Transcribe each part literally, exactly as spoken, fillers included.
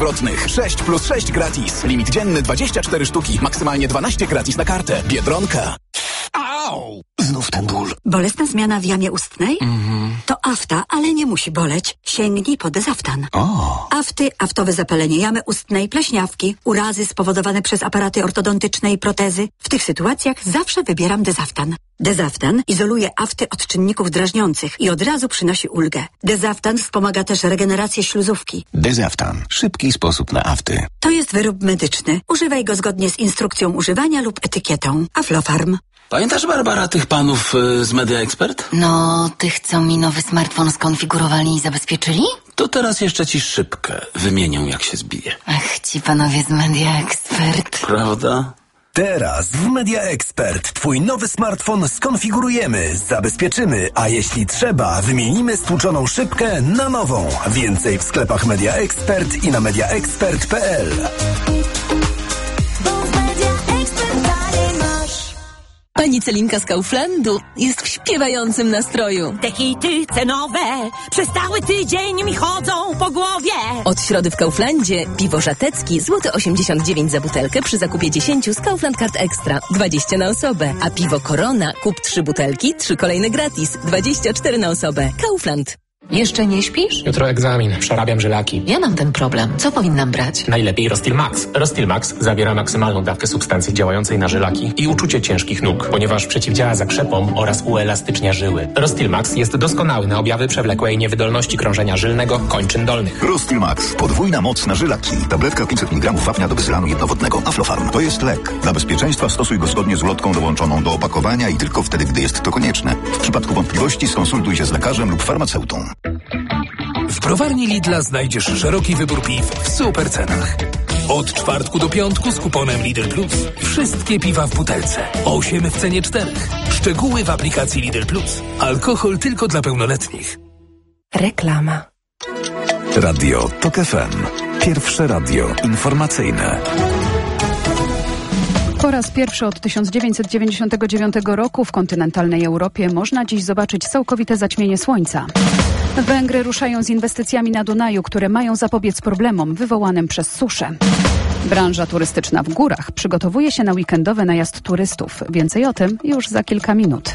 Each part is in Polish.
Zwrotnych. sześć plus sześć gratis. Limit dzienny dwadzieścia cztery sztuki. Maksymalnie dwanaście gratis na kartę. Biedronka. Au! Znów ten ból. Bolesna zmiana w jamie ustnej? Mhm. To afta, ale nie musi boleć. Sięgnij po Dezaftan. O. Afty, aftowe zapalenie jamy ustnej, pleśniawki, urazy spowodowane przez aparaty ortodontyczne i protezy. W tych sytuacjach zawsze wybieram Dezaftan. Dezaftan izoluje afty od czynników drażniących i od razu przynosi ulgę. Dezaftan wspomaga też regenerację śluzówki. Dezaftan. Szybki sposób na afty. To jest wyrób medyczny. Używaj go zgodnie z instrukcją używania lub etykietą. Aflofarm. Pamiętasz, Barbara, tych panów y, z Media Expert? No, tych, co mi nowy smartfon skonfigurowali i zabezpieczyli? To teraz jeszcze ci szybkę wymienią, jak się zbije. Ach, ci panowie z Media Expert. Prawda? Teraz w Media Expert twój nowy smartfon skonfigurujemy, zabezpieczymy, a jeśli trzeba, wymienimy stłuczoną szybkę na nową. Więcej w sklepach Media Expert i na media expert kropka p l. Pani Celinka z Kauflandu jest w śpiewającym nastroju. Te hity cenowe przez cały tydzień mi chodzą po głowie. Od środy w Kauflandzie piwo żatecki złoty osiemdziesiąt dziewięć za butelkę przy zakupie dziesięć z Kaufland Card Extra, dwadzieścia na osobę. A piwo Corona kup trzy butelki, trzy kolejne gratis, dwadzieścia cztery na osobę. Kaufland. Jeszcze nie śpisz? Jutro egzamin, przerabiam żylaki. Ja mam ten problem. Co powinnam brać? Najlepiej Rostil Max. Rostil Max zawiera maksymalną dawkę substancji działającej na żylaki i uczucie ciężkich nóg, ponieważ przeciwdziała zakrzepom oraz uelastycznia żyły. Rostil Max jest doskonały na objawy przewlekłej niewydolności krążenia żylnego kończyn dolnych. Rostil Max. Podwójna moc na żylaki. Tabletka pięćset miligramów wapnia do wysylanu jednowodnego. Aflofarm. To jest lek. Dla bezpieczeństwa stosuj go zgodnie z ulotką dołączoną do opakowania i tylko wtedy, gdy jest to konieczne. W przypadku wątpliwości skonsultuj się z lekarzem lub farmaceutą. W browarni Lidla znajdziesz szeroki wybór piw w super cenach. Od czwartku do piątku z kuponem Lidl Plus. Wszystkie piwa w butelce. osiem w cenie czterech. Szczegóły w aplikacji Lidl Plus. Alkohol tylko dla pełnoletnich. Reklama. Radio Tok F M. Pierwsze radio informacyjne. Po raz pierwszy od tysiąc dziewięćset dziewięćdziesiątego dziewiątego roku w kontynentalnej Europie można dziś zobaczyć całkowite zaćmienie słońca. Węgry ruszają z inwestycjami na Dunaju, które mają zapobiec problemom wywołanym przez suszę. Branża turystyczna w górach przygotowuje się na weekendowy najazd turystów. Więcej o tym już za kilka minut.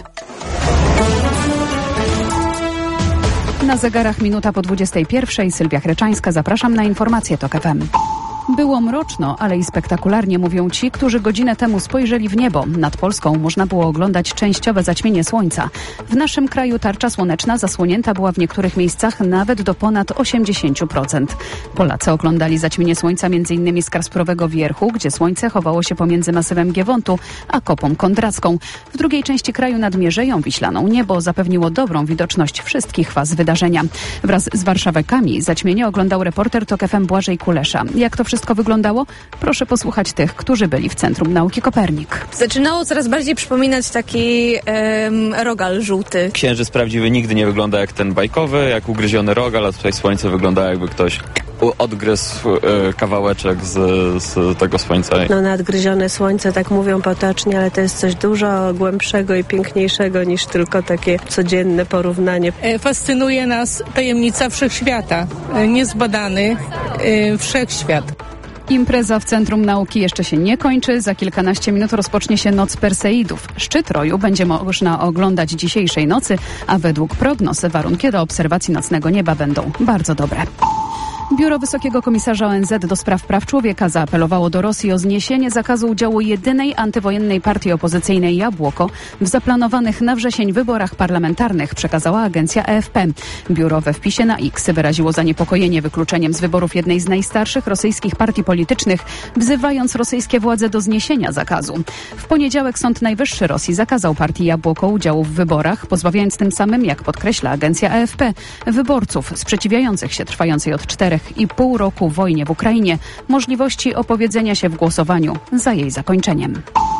Na zegarach minuta po dwudziestej pierwszej. Sylwia Chreczańska, zapraszam na informacje Tok F M. Było mroczno, ale i spektakularnie, mówią ci, którzy godzinę temu spojrzeli w niebo. Nad Polską można było oglądać częściowe zaćmienie słońca. W naszym kraju tarcza słoneczna zasłonięta była w niektórych miejscach nawet do ponad osiemdziesiąt procent. Polacy oglądali zaćmienie słońca m.in. z Kasprowego Wierchu, gdzie słońce chowało się pomiędzy masywem Giewontu a Kopą Kondracką. W drugiej części kraju nad Mierzeją Wiślaną niebo zapewniło dobrą widoczność wszystkich faz wydarzenia. Wraz z warszawekami zaćmienie oglądał reporter Tok F M Błażej Kulesza. Jak to wszystko wyglądało? Proszę posłuchać tych, którzy byli w Centrum Nauki Kopernik. Zaczynało coraz bardziej przypominać taki em, rogal żółty. Księżyc prawdziwy nigdy nie wygląda jak ten bajkowy, jak ugryziony rogal, a tutaj słońce wygląda, jakby ktoś odgryzł e, kawałeczek z, z tego słońca. No nadgryzione słońce, tak mówią potocznie, ale to jest coś dużo głębszego i piękniejszego niż tylko takie codzienne porównanie. Fascynuje nas tajemnica wszechświata, niezbadany e, wszechświat. Impreza w Centrum Nauki jeszcze się nie kończy. Za kilkanaście minut rozpocznie się Noc Perseidów. Szczyt roju będzie można oglądać dzisiejszej nocy, a według prognoz warunki do obserwacji nocnego nieba będą bardzo dobre. Biuro Wysokiego Komisarza O N Z do spraw praw człowieka zaapelowało do Rosji o zniesienie zakazu udziału jedynej antywojennej partii opozycyjnej Jabłoko w zaplanowanych na wrzesień wyborach parlamentarnych, przekazała agencja A F P. Biuro we wpisie na X wyraziło zaniepokojenie wykluczeniem z wyborów jednej z najstarszych rosyjskich partii politycznych, wzywając rosyjskie władze do zniesienia zakazu. W poniedziałek Sąd Najwyższy Rosji zakazał partii Jabłoko udziału w wyborach, pozbawiając tym samym, jak podkreśla agencja A F P, wyborców sprzeciwiających się trwającej od czterech i pół roku wojnie w Ukrainie możliwości opowiedzenia się w głosowaniu za jej zakończeniem.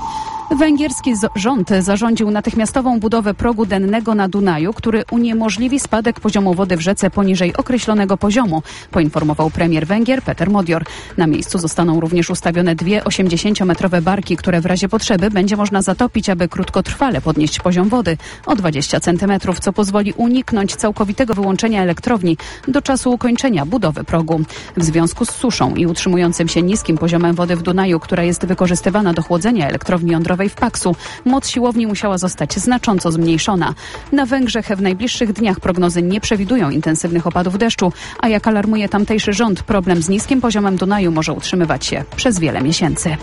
Węgierski rząd zarządził natychmiastową budowę progu dennego na Dunaju, który uniemożliwi spadek poziomu wody w rzece poniżej określonego poziomu, poinformował premier Węgier Peter Modjor. Na miejscu zostaną również ustawione dwie osiemdziesięciometrowe barki, które w razie potrzeby będzie można zatopić, aby krótkotrwale podnieść poziom wody o dwadzieścia centymetrów, co pozwoli uniknąć całkowitego wyłączenia elektrowni do czasu ukończenia budowy progu. W związku z suszą i utrzymującym się niskim poziomem wody w Dunaju, która jest wykorzystywana do chłodzenia elektrowni jądrowej w Paksu, moc siłowni musiała zostać znacząco zmniejszona. Na Węgrzech w najbliższych dniach prognozy nie przewidują intensywnych opadów deszczu, a jak alarmuje tamtejszy rząd, problem z niskim poziomem Dunaju może utrzymywać się przez wiele miesięcy.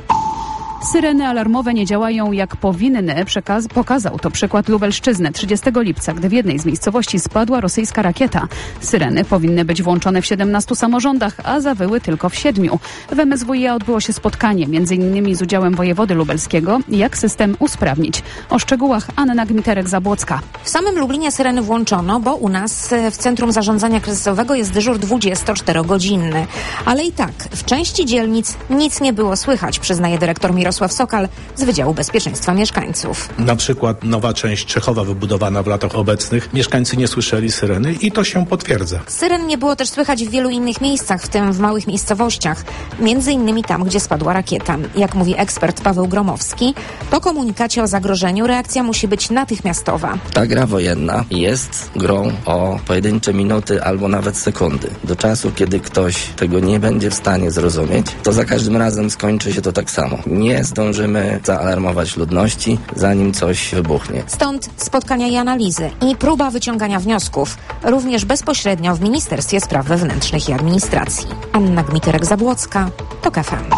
Syreny alarmowe nie działają jak powinny, Przekaz- pokazał to przykład Lubelszczyzny trzydziestego lipca, gdy w jednej z miejscowości spadła rosyjska rakieta. Syreny powinny być włączone w siedemnastu samorządach, a zawyły tylko w siedmiu. W M S W iA odbyło się spotkanie, między innymi z udziałem wojewody lubelskiego, jak system usprawnić. O szczegółach Anna Gmiterek-Zabłocka. W samym Lublinie syreny włączono, bo u nas w Centrum Zarządzania Kryzysowego jest dyżur dwudziestoczterogodzinny. Ale i tak, w części dzielnic nic nie było słychać, przyznaje dyrektor Mirosław Sokal z Wydziału Bezpieczeństwa Mieszkańców. Na przykład nowa część Czechowa wybudowana w latach obecnych. Mieszkańcy nie słyszeli syreny i to się potwierdza. Syren nie było też słychać w wielu innych miejscach, w tym w małych miejscowościach. Między innymi tam, gdzie spadła rakieta. Jak mówi ekspert Paweł Gromowski, po komunikacie o zagrożeniu reakcja musi być natychmiastowa. Ta gra wojenna jest grą o pojedyncze minuty albo nawet sekundy. Do czasu, kiedy ktoś tego nie będzie w stanie zrozumieć, to za każdym razem skończy się to tak samo. Nie zdążymy zaalarmować ludności, zanim coś wybuchnie. Stąd spotkania i analizy i próba wyciągania wniosków, również bezpośrednio w Ministerstwie Spraw Wewnętrznych i Administracji. Anna Gmiterek-Zabłocka, TOK F M.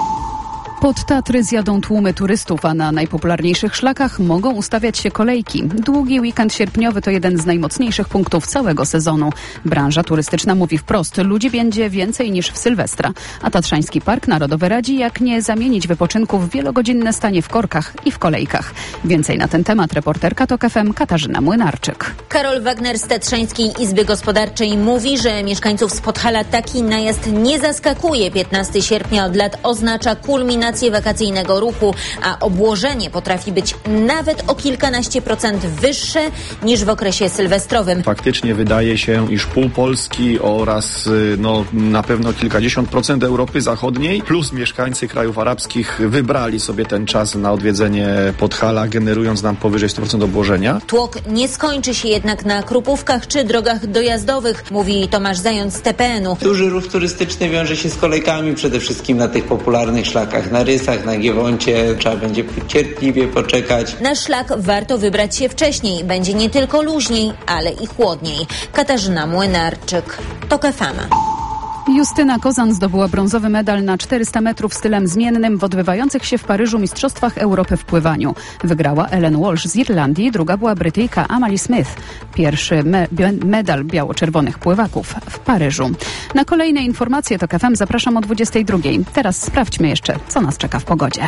Pod Tatry zjadą tłumy turystów, a na najpopularniejszych szlakach mogą ustawiać się kolejki. Długi weekend sierpniowy to jeden z najmocniejszych punktów całego sezonu. Branża turystyczna mówi wprost, ludzi będzie więcej niż w Sylwestra. A Tatrzański Park Narodowy radzi, jak nie zamienić wypoczynku w wielogodzinne stanie w korkach i w kolejkach. Więcej na ten temat reporterka TOK F M Katarzyna Młynarczyk. Karol Wagner z Tatrzańskiej Izby Gospodarczej mówi, że mieszkańców z Podhala taki najazd nie zaskakuje. piętnastego sierpnia od lat oznacza kulminację wakacyjnego ruchu, a obłożenie potrafi być nawet o kilkanaście procent wyższe niż w okresie sylwestrowym. Faktycznie wydaje się, iż pół Polski oraz no, na pewno kilkadziesiąt procent Europy Zachodniej plus mieszkańcy krajów arabskich wybrali sobie ten czas na odwiedzenie Podhala, generując nam powyżej sto procent obłożenia. Tłok nie skończy się jednak na Krupówkach czy drogach dojazdowych, mówi Tomasz Zając z T P N u. Duży ruch turystyczny wiąże się z kolejkami przede wszystkim na tych popularnych szlakach. Na Rysach, na Giewoncie trzeba będzie cierpliwie poczekać. Na szlak warto wybrać się wcześniej. Będzie nie tylko luźniej, ale i chłodniej. Katarzyna Młynarczyk, TOK F M. Justyna Kozan zdobyła brązowy medal na czterysta metrów stylem zmiennym w odbywających się w Paryżu Mistrzostwach Europy w pływaniu. Wygrała Ellen Walsh z Irlandii, druga była Brytyjka Amalie Smith. Pierwszy me- medal biało-czerwonych pływaków w Paryżu. Na kolejne informacje TOK F M zapraszam o dwudziestej drugiej. Teraz sprawdźmy jeszcze, co nas czeka w pogodzie.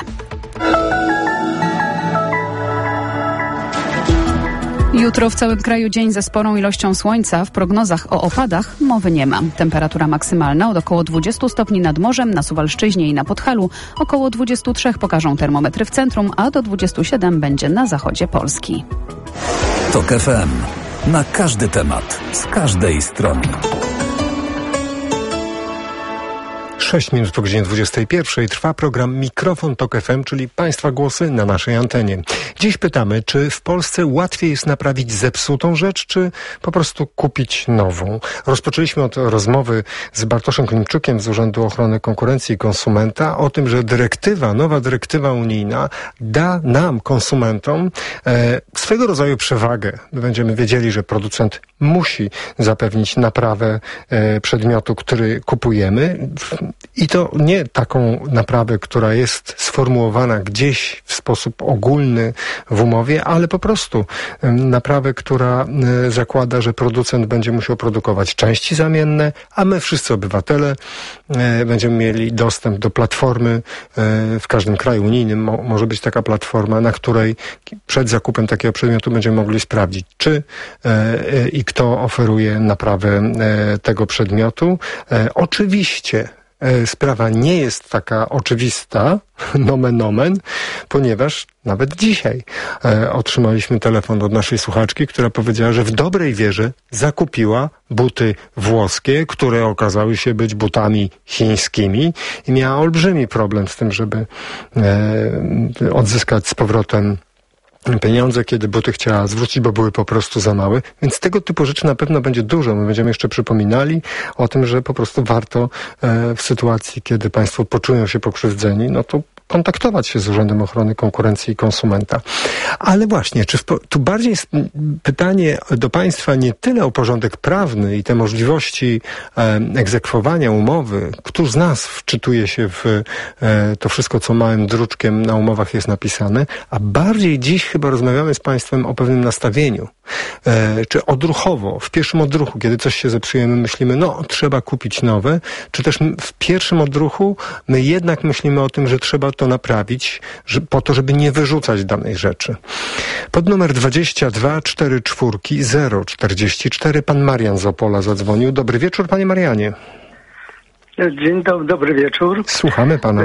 Jutro w całym kraju dzień ze sporą ilością słońca. W prognozach o opadach mowy nie ma. Temperatura maksymalna od około dwudziestu stopni nad morzem, na Suwalszczyźnie i na Podhalu. Około dwudziestu trzech pokażą termometry w centrum, a do dwudziestu siedmiu będzie na zachodzie Polski. TOK F M. Na każdy temat, z każdej strony. sześć minut po godzinie dwudziestej pierwszej trwa program Mikrofon TOK F M, czyli Państwa głosy na naszej antenie. Dziś pytamy, czy w Polsce łatwiej jest naprawić zepsutą rzecz, czy po prostu kupić nową? Rozpoczęliśmy od rozmowy z Bartoszem Klimczukiem z Urzędu Ochrony Konkurencji i Konsumenta o tym, że dyrektywa, nowa dyrektywa unijna da nam, konsumentom, e, swego rodzaju przewagę. Będziemy wiedzieli, że producent musi zapewnić naprawę e, przedmiotu, który kupujemy. I to nie taką naprawę, która jest sformułowana gdzieś w sposób ogólny w umowie, ale po prostu naprawę, która zakłada, że producent będzie musiał produkować części zamienne, a my wszyscy obywatele będziemy mieli dostęp do platformy. W każdym kraju unijnym może być taka platforma, na której przed zakupem takiego przedmiotu będziemy mogli sprawdzić, czy i kto oferuje naprawę tego przedmiotu. Oczywiście e, sprawa nie jest taka oczywista, nomen omen, ponieważ nawet dzisiaj e, otrzymaliśmy telefon od naszej słuchaczki, która powiedziała, że w dobrej wierze zakupiła buty włoskie, które okazały się być butami chińskimi i miała olbrzymi problem z tym, żeby e, odzyskać z powrotem pieniądze, kiedy buty chciała zwrócić, bo były po prostu za małe. Więc tego typu rzeczy na pewno będzie dużo. My będziemy jeszcze przypominali o tym, że po prostu warto e, w sytuacji, kiedy państwo poczują się pokrzywdzeni, no to kontaktować się z Urzędem Ochrony Konkurencji i Konsumenta. Ale właśnie, czy w, tu bardziej jest pytanie do państwa nie tyle o porządek prawny i te możliwości e, egzekwowania umowy. Któż z nas wczytuje się w e, to wszystko, co małym druczkiem na umowach jest napisane, a bardziej dziś chyba rozmawiamy z państwem o pewnym nastawieniu. E, czy odruchowo, w pierwszym odruchu, kiedy coś się zepsuje, my myślimy, no trzeba kupić nowe, czy też w pierwszym odruchu my jednak myślimy o tym, że trzeba to naprawić, że, po to, żeby nie wyrzucać danej rzeczy. Pod numer dwadzieścia dwa czterdzieści cztery zero czterdzieści cztery pan Marian z Opola zadzwonił. Dobry wieczór, panie Marianie. Dzień dobry, dobry wieczór. Słuchamy pana.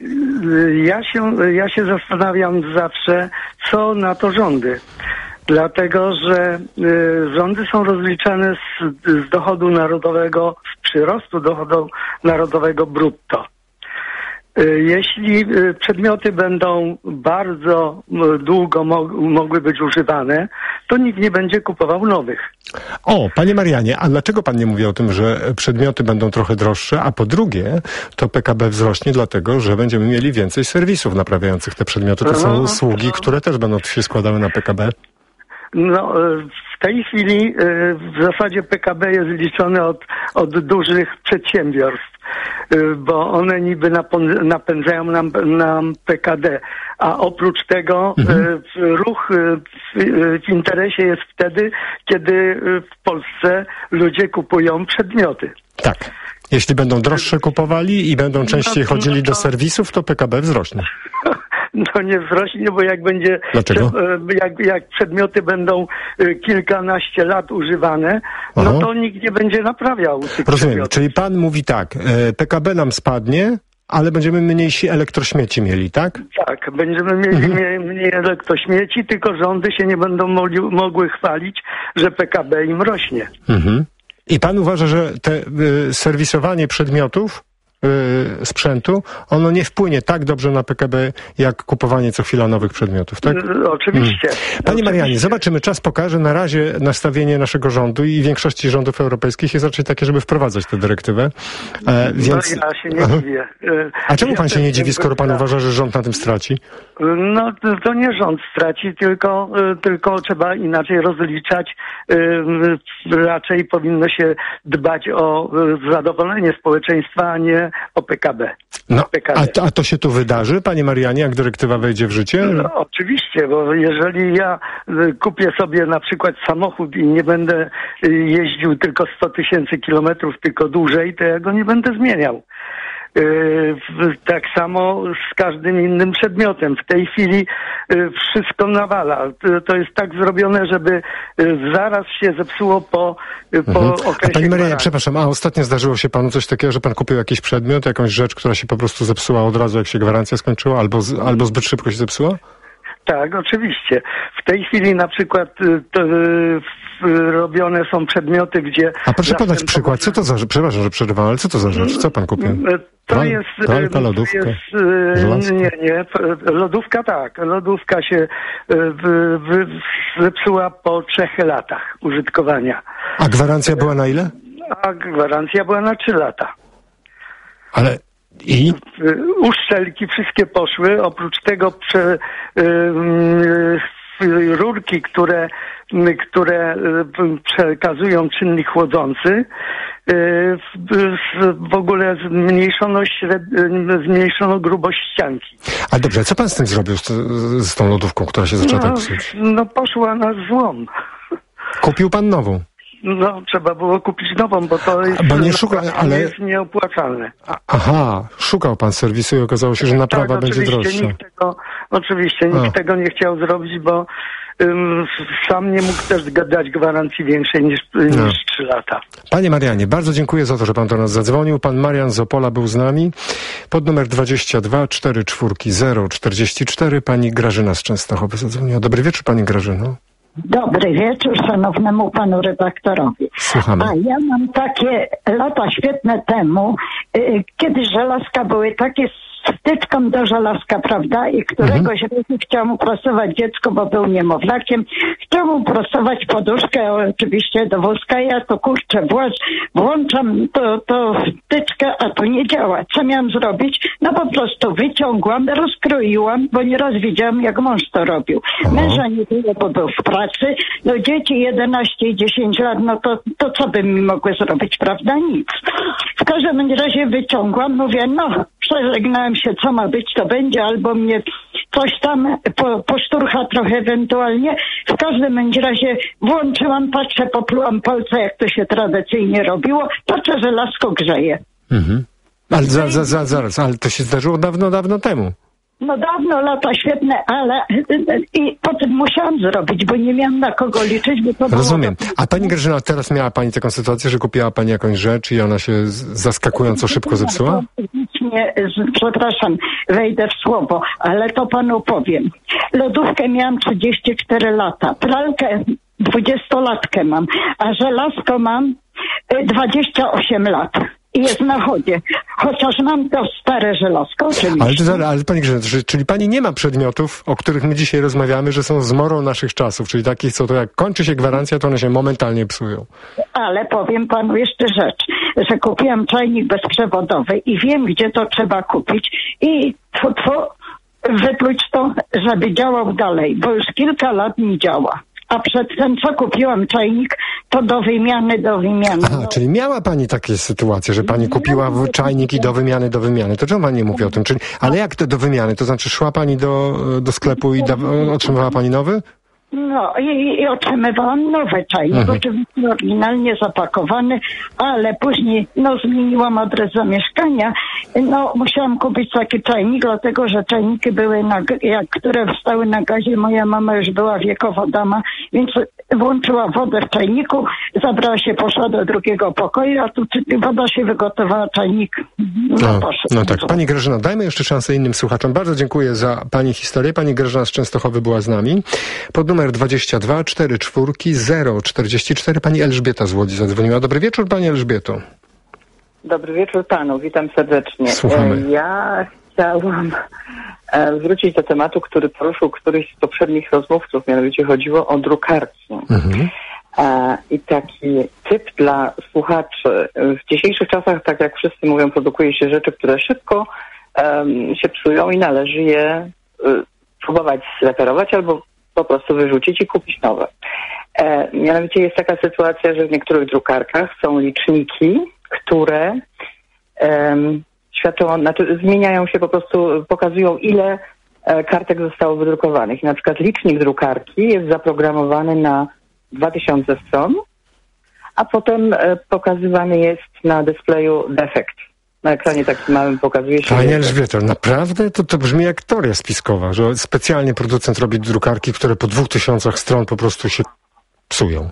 Ja się, ja się zastanawiam zawsze, co na to rządy. Dlatego, że y, rządy są rozliczane z, z dochodu narodowego, z przyrostu dochodu narodowego brutto. Y, jeśli y, przedmioty będą bardzo y, długo mo- mogły być używane, to nikt nie będzie kupował nowych. O, panie Marianie, a dlaczego pan nie mówi o tym, że przedmioty będą trochę droższe, a po drugie, to P K B wzrośnie dlatego, że będziemy mieli więcej serwisów naprawiających te przedmioty. To są usługi, które też będą się składały na P K B. No, w tej chwili w zasadzie P K B jest liczone od, od dużych przedsiębiorstw, bo one niby napędzają nam, nam P K D, a oprócz tego mhm. ruch w, w interesie jest wtedy, kiedy w Polsce ludzie kupują przedmioty. Tak. Jeśli będą droższe kupowali i będą częściej no, chodzili no to... do serwisów, to P K B wzrośnie. No nie wzrośnie, bo jak będzie, Dlaczego? Jak, jak przedmioty będą kilkanaście lat używane, Aha. no to nikt nie będzie naprawiał tych Rozumiem, przedmiotów. Czyli pan mówi tak, P K B nam spadnie, ale będziemy mniejsi elektrośmieci mieli, tak? Tak, będziemy mieli mhm. mniej elektrośmieci, tylko rządy się nie będą mogli, mogły chwalić, że P K B im rośnie. Mhm. I pan uważa, że te y, serwisowanie przedmiotów, y, sprzętu, ono nie wpłynie tak dobrze na P K B, jak kupowanie co chwila nowych przedmiotów, tak? Y, oczywiście. Hmm. Panie oczywiście. Marianie, zobaczymy, czas pokaże. Na razie nastawienie naszego rządu i większości rządów europejskich jest raczej takie, żeby wprowadzać tę dyrektywę. E, więc... No ja się nie dziwię. A czemu ja pan się nie dziwi, skoro pan uważa, że rząd na tym straci? No to nie rząd straci, tylko, tylko trzeba inaczej rozliczać. Raczej powinno się dbać o zadowolenie społeczeństwa, a nie o P K B. No, a, a to się tu wydarzy, panie Marianie, jak dyrektywa wejdzie w życie? No, oczywiście, bo jeżeli ja kupię sobie na przykład samochód i nie będę jeździł tylko sto tysięcy kilometrów, tylko dłużej, to ja go nie będę zmieniał. Yy, tak samo z każdym innym przedmiotem. W tej chwili yy, wszystko nawala. To jest tak zrobione, żeby yy, zaraz się zepsuło po, yy, po mhm. okresie. A pani Maria, gwarancji. przepraszam, a ostatnio zdarzyło się panu coś takiego, że pan kupił jakiś przedmiot, jakąś rzecz, która się po prostu zepsuła od razu, jak się gwarancja skończyła, albo, z, albo zbyt szybko się zepsuła? Tak, oczywiście. W tej chwili na przykład to, robione są przedmioty, gdzie... A proszę podać przykład, co to za rzecz? Przepraszam, że przerywam, ale co to za rzecz? Co pan kupił? To Pral, jest... Pralka, lodówka? To jest, nie, nie. Lodówka tak. Lodówka się w, w, zepsuła po trzech latach użytkowania. A gwarancja była na ile? A gwarancja była na trzy lata. Ale... I? Uszczelki wszystkie poszły, oprócz tego prze, y, y, rurki, które, y, które y, przekazują czynnik chłodzący, y, y, w ogóle zmniejszono, śred, y, zmniejszono grubość ścianki. A dobrze, co pan z tym zrobił, z, z tą lodówką, która się zaczęła no, tak psuć? No poszła na złom. Kupił pan nową? No, trzeba było kupić nową, bo to jest, bo nie szuka, ale... jest nieopłacalne. Aha, szukał pan serwisu i okazało się, że naprawa tak, będzie droższa. Nikt tego, oczywiście, nikt A. tego nie chciał zrobić, bo ym, sam nie mógł też dać gwarancji większej niż, No. niż trzy lata. Panie Marianie, bardzo dziękuję za to, że pan do nas zadzwonił. Pan Marian z Opola był z nami. Pod numer dwadzieścia dwa cztery cztery zero czterdzieści cztery pani Grażyna z Częstochowy zadzwoniła. Dobry wieczór, pani Grażyno. Dobry wieczór szanownemu panu redaktorowi. Słuchamy. A ja mam takie lata świetne temu, y, kiedy żelazka były takie wtyczką do żelazka, prawda? I któregoś razu chciał mu prostować dziecko, bo był niemowlakiem. Chciał mu prostować poduszkę, oczywiście do wózka. Ja to kurczę, włącz, włączam to, to wtyczkę, a to nie działa. Co miałam zrobić? No po prostu wyciągłam, rozkroiłam, bo nieraz widziałam, jak mąż to robił. Męża nie było, bo był w pracy. No dzieci jedenaście i dziesięć lat, no to, to co by mi mogły zrobić, prawda? Nic. W każdym razie wyciągłam, mówię, no przeżegnałem się, co ma być, to będzie, albo mnie coś tam po, poszturcha trochę ewentualnie. W każdym razie włączyłam, patrzę, poplułam palce, jak to się tradycyjnie robiło, patrzę, że lasko grzeje. Mhm. Ale za, za, za, zaraz, ale to się zdarzyło dawno, dawno temu. No dawno, lata świetne, ale i potem musiałam zrobić, bo nie miałam na kogo liczyć, bo to Rozumiem. było... A pani Grażyna, teraz miała pani taką sytuację, że kupiła pani jakąś rzecz i ona się z- zaskakująco szybko zepsuła? Nie, z- przepraszam, wejdę w słowo, ale to panu powiem. Lodówkę miałam trzydzieści cztery lata, pralkę dwudziestolatkę mam, a żelazko mam y, dwadzieścia osiem lat. I jest na chodzie. Chociaż mam to stare żelazko, oczywiście. Ale, to, zaraz- ale pani Grażyna, czy- czyli pani nie ma przedmiotów, o których my dzisiaj rozmawiamy, że są zmorą naszych czasów, czyli takich, co to jak kończy się gwarancja, to one się momentalnie psują. Ale powiem panu jeszcze rzecz, że kupiłam czajnik bezprzewodowy i wiem, gdzie to trzeba kupić i tfu, tfu, wypluć to, żeby działał dalej, bo już kilka lat nie działa. A przedtem, co kupiłam czajnik, to do wymiany, do wymiany. Aha, czyli miała pani takie sytuacje, że pani kupiła w- czajnik i do wymiany, do wymiany. To czemu pani nie mówi o tym? Czyli, ale jak to do wymiany? To znaczy szła pani do, do sklepu i da, otrzymywała pani nowy? No i, i otrzymywałam nowy czajnik, Mhm. oczywiście oryginalnie zapakowany, ale później no zmieniłam adres zamieszkania. No musiałam kupić taki czajnik, dlatego że czajniki były, na, g- jak, które stały na gazie. Moja mama już była wiekowa dama, więc włączyła wodę w czajniku, zabrała się, poszła do drugiego pokoju, a tu czy- woda się wygotowała, czajnik no, No, poszedł. no tak. Pani Grażyna, dajmy jeszcze szansę innym słuchaczom. Bardzo dziękuję za pani historię. Pani Grażyna z Częstochowy była z nami. Pod numer dwadzieścia dwa cztery cztery zero czterdzieści cztery pani Elżbieta z Łodzi zadzwoniła. Dobry wieczór, pani Elżbieto. Dobry wieczór panu, witam serdecznie. Słuchamy. E, Ja chciałam e, wrócić do tematu, który poruszył któryś z poprzednich rozmówców, mianowicie chodziło o drukarki. Mhm. E, I taki typ dla słuchaczy. W dzisiejszych czasach, tak jak wszyscy mówią, produkuje się rzeczy, które szybko em, się psują i należy je e, próbować zreperować albo po prostu wyrzucić i kupić nowe. E, mianowicie jest taka sytuacja, że w niektórych drukarkach są liczniki, które em, świadczą, o- znaczy zmieniają się po prostu, pokazują ile e, kartek zostało wydrukowanych. Na przykład licznik drukarki jest zaprogramowany na dwa tysiące stron, a potem e, pokazywany jest na dyspleju defekt. Na ekranie takim małym pokazuje się... Pani Elżbieto, naprawdę to, to brzmi jak teoria spiskowa, że specjalnie producent robi drukarki, które po dwóch tysiącach stron po prostu się psują.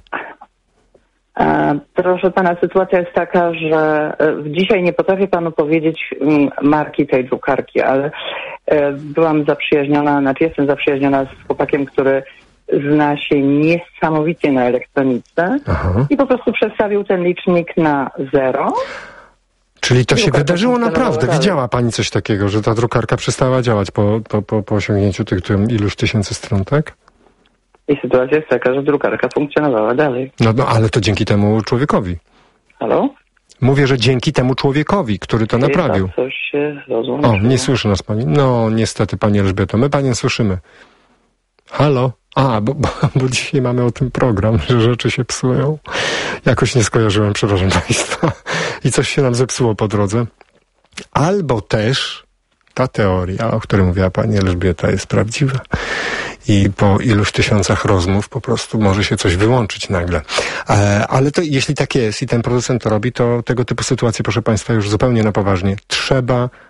E, Proszę pana, sytuacja jest taka, że e, dzisiaj nie potrafię panu powiedzieć mm, marki tej drukarki, ale e, byłam zaprzyjaźniona, znaczy jestem zaprzyjaźniona z chłopakiem, który zna się niesamowicie na elektronice Aha. i po prostu przestawił ten licznik na zero. Czyli to się Drukarka wydarzyło funkcjonowała naprawdę. dalej. Widziała pani coś takiego, że ta drukarka przestała działać po, po, po, po osiągnięciu tych tam iluś tysięcy stron, tak? I sytuacja jest taka, że drukarka funkcjonowała dalej. No, no ale to dzięki temu człowiekowi. Halo? Mówię, że dzięki temu człowiekowi, który to naprawił. Chyba coś się O, rozłączyło. nie słyszy nas pani. No, niestety, pani Elżbieto, my panią słyszymy. Halo? A, bo, bo, bo dzisiaj mamy o tym program, że rzeczy się psują. Jakoś nie skojarzyłem, przepraszam państwa. I coś się nam zepsuło po drodze. Albo też ta teoria, o której mówiła pani Elżbieta, jest prawdziwa. I po iluś tysiącach rozmów po prostu może się coś wyłączyć nagle. E, ale to jeśli tak jest i ten producent to robi, to tego typu sytuacje, proszę państwa, już zupełnie na poważnie trzeba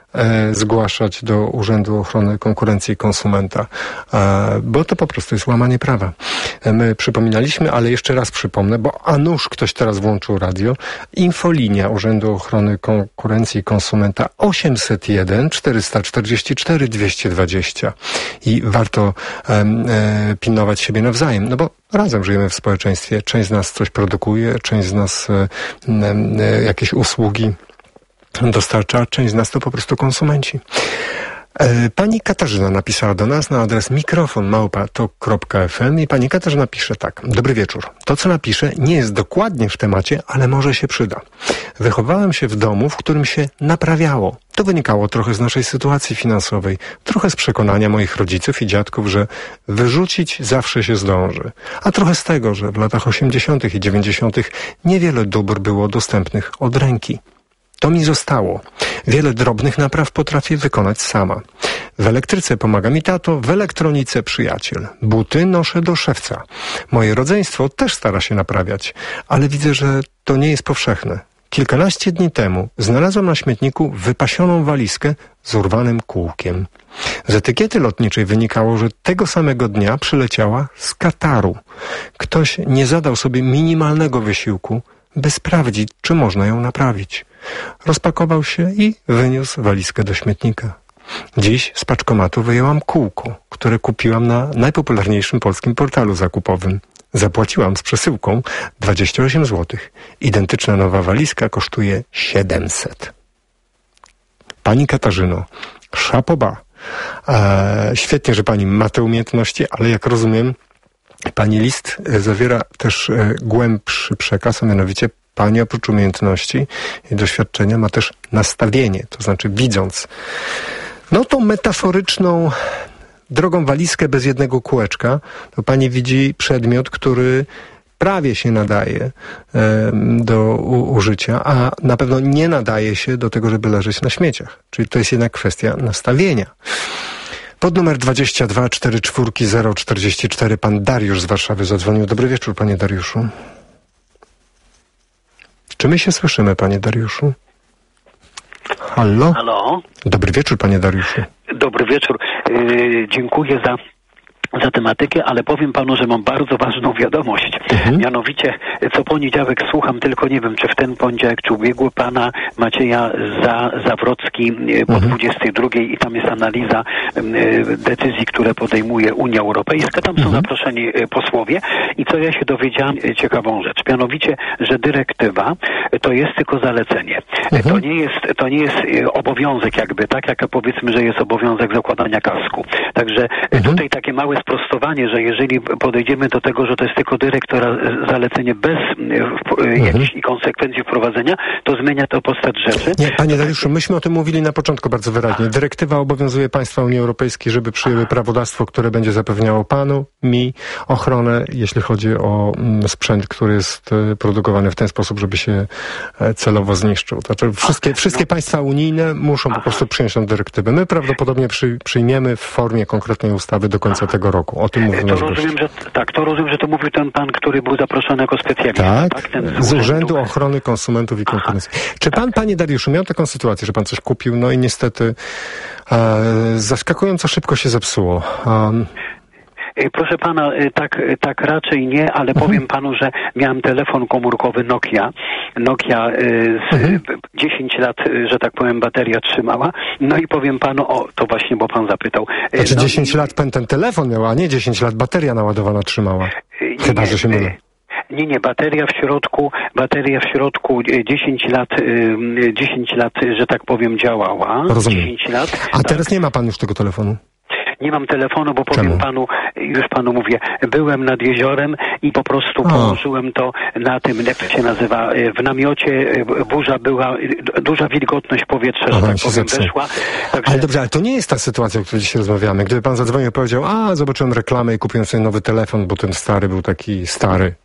e, zgłaszać do Urzędu Ochrony Konkurencji i Konsumenta, e, bo to po prostu jest łamanie prawa. E, my przypominaliśmy, ale jeszcze raz przypomnę, bo a nuż ktoś teraz włączył radio, infolinia Urzędu Ochrony Konkurencji i Konsumenta osiemset jeden czterysta czterdzieści cztery dwieście dwadzieścia i warto e, e, pilnować siebie nawzajem, no bo razem żyjemy w społeczeństwie, część z nas coś produkuje, część z nas e, e, jakieś usługi dostarcza, a część z nas to po prostu konsumenci. Pani Katarzyna napisała do nas na adres mikrofon małpa tok kropka f m i pani Katarzyna pisze tak. Dobry wieczór. To, co napiszę, nie jest dokładnie w temacie, ale może się przyda. Wychowałem się w domu, w którym się naprawiało. To wynikało trochę z naszej sytuacji finansowej, trochę z przekonania moich rodziców i dziadków, że wyrzucić zawsze się zdąży, a trochę z tego, że w latach osiemdziesiątych i dziewięćdziesiątych niewiele dóbr było dostępnych od ręki. To mi zostało. Wiele drobnych napraw potrafię wykonać sama. W elektryce pomaga mi tato, w elektronice przyjaciel. Buty noszę do szewca. Moje rodzeństwo też stara się naprawiać, ale widzę, że to nie jest powszechne. Kilkanaście dni temu znalazłem na śmietniku wypasioną walizkę z urwanym kółkiem. Z etykiety lotniczej wynikało, że tego samego dnia przyleciała z Kataru. Ktoś nie zadał sobie minimalnego wysiłku, by sprawdzić, czy można ją naprawić. Rozpakował się i wyniósł walizkę do śmietnika. Dziś z paczkomatu wyjęłam kółko, które kupiłam na najpopularniejszym polskim portalu zakupowym. Zapłaciłam z przesyłką dwadzieścia osiem złotych. Identyczna nowa walizka kosztuje siedemset. Pani Katarzyno, szapoba. Eee, świetnie, że pani ma te umiejętności, ale jak rozumiem, pani list zawiera też e, głębszy przekaz, a mianowicie pani oprócz umiejętności i doświadczenia ma też nastawienie, to znaczy widząc no tą metaforyczną drogą walizkę bez jednego kółeczka, to pani widzi przedmiot, który prawie się nadaje e, do u, użycia, a na pewno nie nadaje się do tego, żeby leżeć na śmieciach. Czyli to jest jednak kwestia nastawienia. Pod numer dwadzieścia dwa czterdzieści cztery zero czterdzieści cztery pan Dariusz z Warszawy zadzwonił. Dobry wieczór, panie Dariuszu. Czy my się słyszymy, panie Dariuszu? Halo? Halo? Dobry wieczór, panie Dariuszu. Dobry wieczór. Yy, dziękuję za... za tematykę, ale powiem panu, że mam bardzo ważną wiadomość. Mhm. Mianowicie, co poniedziałek słucham, tylko nie wiem, czy w ten poniedziałek, czy ubiegły, pana Macieja za, Zawrocki po mhm. dwudziestej drugiej i tam jest analiza y, decyzji, które podejmuje Unia Europejska. Tam mhm. są zaproszeni y, posłowie i co ja się dowiedziałam, y, ciekawą rzecz. Mianowicie, że dyrektywa y, to jest tylko zalecenie. Mhm. To nie jest, to nie jest y, obowiązek jakby, tak jak powiedzmy, że jest obowiązek zakładania kasku. Także mhm. tutaj takie małe sprostowanie, że jeżeli podejdziemy do tego, że to jest tylko dyrektora zalecenie bez mhm. jakichś konsekwencji wprowadzenia, to zmienia to postać rzeczy. Nie, panie Dariuszu, myśmy o tym mówili na początku bardzo wyraźnie. Dyrektywa obowiązuje państwa Unii Europejskiej, żeby przyjęły prawodawstwo, które będzie zapewniało panu, mi ochronę, jeśli chodzi o mm, sprzęt, który jest e, produkowany w ten sposób, żeby się e, celowo zniszczył. Znaczy wszystkie, wszystkie no. państwa unijne muszą Aha. po prostu przyjąć tę dyrektywę. My prawdopodobnie przy, przyjmiemy w formie konkretnej ustawy do końca Aha. tego roku. O tym mówił to rozumiem, że, tak, to rozumiem, że to mówił ten pan, który był zaproszony jako specjalista. Tak, tak? Ten z, z Urzędu Ochrony Konsumentów i Konkurencji. Aha. Czy pan, tak. panie Dariuszu, miał taką sytuację, że pan coś kupił, no i niestety e, zaskakująco szybko się zepsuło? Um, Proszę pana, tak, tak raczej nie, ale mhm. powiem panu, że miałem telefon komórkowy Nokia. Nokia z mhm. dziesięć lat, że tak powiem, bateria trzymała. No i powiem panu, o, to właśnie, bo pan zapytał. Znaczy no, dziesięć lat pan ten telefon miał, a nie dziesięć lat bateria naładowana trzymała. Chyba, nie, że się mylę. Nie, nie, bateria w środku, bateria w środku dziesięć lat, dziesięć lat, że tak powiem, działała. Rozumiem. dziesięć lat. A teraz tak. nie ma pan już tego telefonu? Nie mam telefonu, bo powiem Czemu? panu, już panu mówię, byłem nad jeziorem i po prostu A. położyłem to na tym, jak to się nazywa, w namiocie, burza była, duża wilgotność powietrza, że Aha, tak się powiem, weszła. Także... Ale dobrze, ale to nie jest ta sytuacja, o której dzisiaj rozmawiamy. Gdyby pan zadzwonił i powiedział, a zobaczyłem reklamę i kupiłem sobie nowy telefon, bo ten stary był taki stary,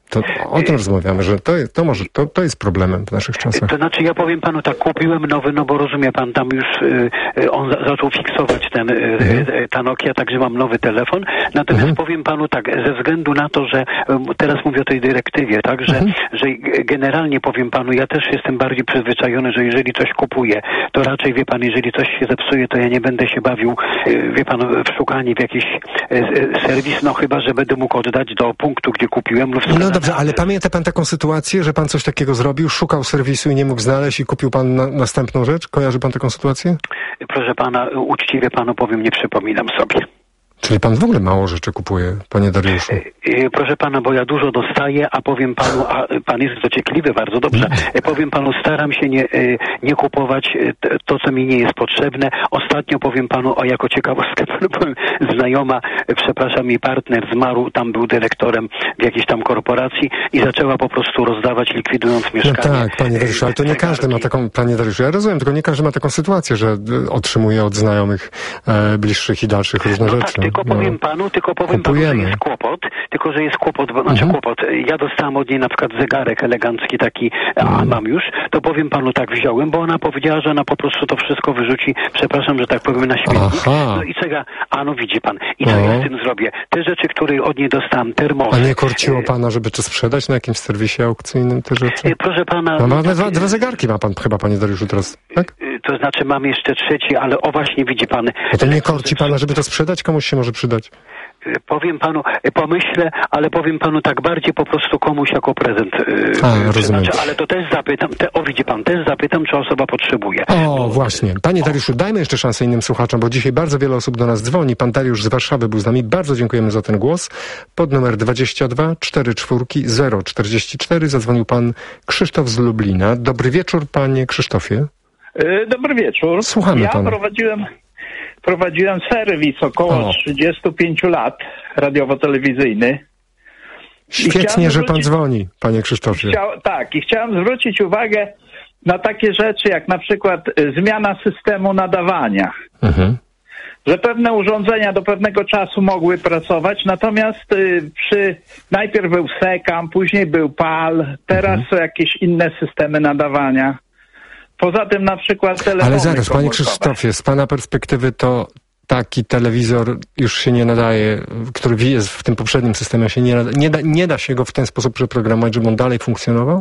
To o tym rozmawiamy, że to, jest, to może to, to jest problemem w naszych czasach. To znaczy ja powiem panu tak, kupiłem nowy, no bo rozumie pan, tam już y, on za, zaczął fiksować ten, y, mhm. y, ta Nokia, także mam nowy telefon. Natomiast mhm. powiem panu tak, ze względu na to, że y, teraz mówię o tej dyrektywie, tak, że, mhm. że generalnie powiem panu, ja też jestem bardziej przyzwyczajony, że jeżeli coś kupuję, to raczej wie pan, jeżeli coś się zepsuje, to ja nie będę się bawił, y, wie pan, w szukanie w jakiś y, y, serwis, no chyba, że będę mógł oddać do punktu, gdzie kupiłem lub no dobrze, ale pamięta pan taką sytuację, że pan coś takiego zrobił, szukał serwisu i nie mógł znaleźć i kupił pan na, następną rzecz? Kojarzy pan taką sytuację? Proszę pana, uczciwie panu powiem, nie przypominam sobie. Czyli pan w ogóle mało rzeczy kupuje, panie Dariuszu? Proszę pana, bo ja dużo dostaję, a powiem panu, a pan jest dociekliwy, bardzo dobrze. Powiem panu, staram się nie, nie kupować to, co mi nie jest potrzebne. Ostatnio powiem panu, o jako ciekawostkę panu powiem, znajoma, przepraszam, mi partner zmarł, tam był dyrektorem w jakiejś tam korporacji i zaczęła po prostu rozdawać, likwidując mieszkanie. No tak, panie Dariuszu, ale to nie każdy ma taką, panie Dariuszu, ja rozumiem, tylko nie każdy ma taką sytuację, że otrzymuje od znajomych e, bliższych i dalszych różne no rzeczy. Tak, tylko no. powiem panu, tylko powiem Kupujemy. panu, że jest kłopot, tylko że jest kłopot, bo, znaczy mhm. kłopot. Ja dostałam od niej na przykład zegarek elegancki taki, a mhm. mam już, to powiem panu tak wziąłem, bo ona powiedziała, że ona po prostu to wszystko wyrzuci, przepraszam, że tak powiem, na śmietnik. Aha. No i czego, a no widzi pan, i co no. ja z tym zrobię? Te rzeczy, które od niej dostałam, termosy. A nie korciło pana, żeby to sprzedać na jakimś serwisie aukcyjnym te rzeczy? Proszę pana... No, ma no, dwa, dwa zegarki ma pan chyba, panie Dariuszu, teraz, tak? To znaczy mam jeszcze trzeci, ale o właśnie widzi pan... No to nie korci pana, żeby to sprzedać? Komuś się może przydać. Powiem panu, pomyślę, ale powiem panu tak bardziej po prostu komuś jako prezent. A, rozumiem. Ale to też zapytam, te, o widzi pan, też zapytam, czy osoba potrzebuje. O, bo, właśnie. Panie Dariuszu, dajmy jeszcze szansę innym słuchaczom, bo dzisiaj bardzo wiele osób do nas dzwoni. Pan Dariusz z Warszawy był z nami. Bardzo dziękujemy za ten głos. Pod numer dwadzieścia dwa czterdzieści cztery zero czterdzieści cztery zadzwonił pan Krzysztof z Lublina. Dobry wieczór, panie Krzysztofie. Dobry wieczór. Słuchamy ja pana. prowadziłem... Prowadziłem serwis około o. trzydzieści pięć lat, radiowo-telewizyjny. Świetnie, że pan dzwoni, panie Krzysztofie. Chciał, tak, i chciałem zwrócić uwagę na takie rzeczy, jak na przykład y, zmiana systemu nadawania. Mhm. Że pewne urządzenia do pewnego czasu mogły pracować, natomiast y, przy najpierw był SECAM, później był PAL, teraz mhm. są jakieś inne systemy nadawania. Poza tym na przykład telefony Ale zaraz, komórkowe. panie Krzysztofie, z pana perspektywy to taki telewizor już się nie nadaje, który jest w tym poprzednim systemie, się nie, nada, nie, da, nie da się go w ten sposób przeprogramować, żeby on dalej funkcjonował?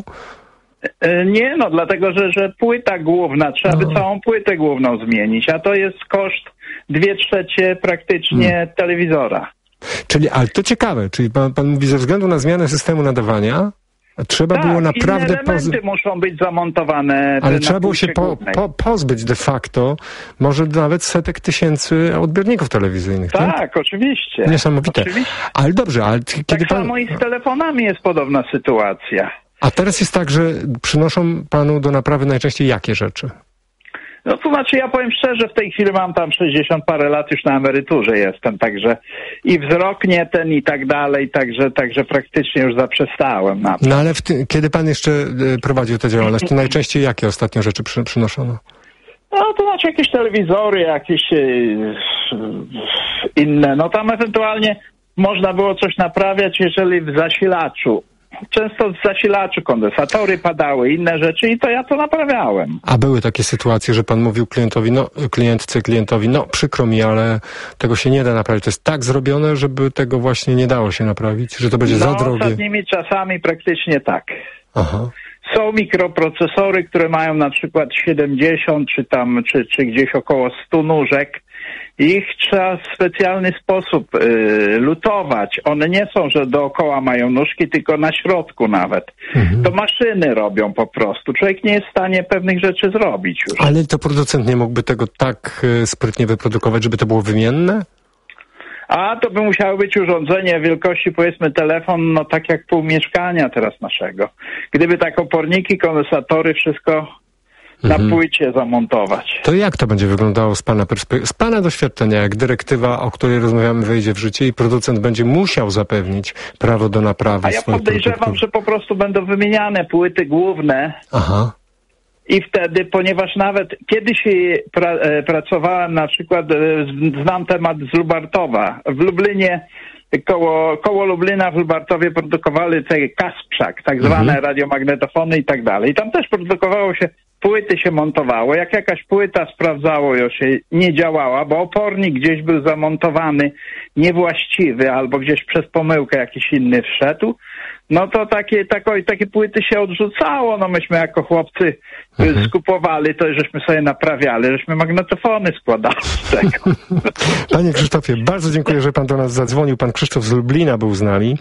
Nie, no dlatego, że, że płyta główna, trzeba no. by całą płytę główną zmienić, a to jest koszt dwie trzecie praktycznie hmm. telewizora. Czyli, ale to ciekawe, czyli pan, pan mówi, ze względu na zmianę systemu nadawania, trzeba tak, było naprawdę... inne elementy poz... muszą być zamontowane. Ale trzeba było się po, po, pozbyć de facto może nawet setek tysięcy odbiorników telewizyjnych. Tak, tak? oczywiście. Niesamowite. Oczywiście. Ale dobrze, ale kiedy tak pan... samo i z telefonami jest podobna sytuacja. A teraz jest tak, że przynoszą panu do naprawy najczęściej jakie rzeczy? No to znaczy ja powiem szczerze, w tej chwili mam tam sześćdziesiąt parę lat, już na emeryturze jestem, także i wzrok nie ten i tak dalej, także, także praktycznie już zaprzestałem na to. No ale w ty, kiedy pan jeszcze y, prowadził tę działalność, to najczęściej jakie ostatnio rzeczy przy, przynoszono? No to znaczy jakieś telewizory, jakieś y, inne, no tam ewentualnie można było coś naprawiać, jeżeli w zasilaczu. Często z zasilaczu kondensatory padały, inne rzeczy i to ja to naprawiałem. A były takie sytuacje, że pan mówił klientowi, no klientce, klientowi, no przykro mi, ale tego się nie da naprawić. To jest tak zrobione, żeby tego właśnie nie dało się naprawić, że to będzie no, za drogie. No ostatnimi czasami praktycznie tak. Aha. Są mikroprocesory, które mają na przykład siedemdziesiąt czy tam, czy, czy gdzieś około stu nóżek. Ich trzeba w specjalny sposób y, lutować. One nie są, że dookoła mają nóżki, tylko na środku nawet. Mhm. To maszyny robią po prostu. Człowiek nie jest w stanie pewnych rzeczy zrobić już. Ale to producent nie mógłby tego tak y, sprytnie wyprodukować, żeby to było wymienne? A to by musiało być urządzenie wielkości, powiedzmy telefon, no tak jak pół mieszkania teraz naszego. Gdyby tak oporniki, kondensatory, wszystko na mhm. płycie zamontować. To jak to będzie wyglądało z pana perspektywy, z pana doświadczenia, jak dyrektywa, o której rozmawiamy, wejdzie w życie i producent będzie musiał zapewnić prawo do naprawy A ja swoich podejrzewam, produktów? że po prostu będą wymieniane płyty główne. Aha. I wtedy, ponieważ nawet kiedyś pra, e, pracowałem na przykład, e, znam temat z Lubartowa. W Lublinie koło, koło Lublina w Lubartowie produkowali te Kasprzak, tak zwane mhm. radiomagnetofony i tak dalej. I tam też produkowało się, płyty się montowało. Jak jakaś płyta sprawdzało, już się nie działała, bo opornik gdzieś był zamontowany niewłaściwy albo gdzieś przez pomyłkę jakiś inny wszedł, no to takie, tako, takie płyty się odrzucało. No myśmy jako chłopcy mhm. skupowali, to żeśmy sobie naprawiali, żeśmy magnetofony składali z tego. Panie Krzysztofie, bardzo dziękuję, że pan do nas zadzwonił. Pan Krzysztof z Lublina był z nami.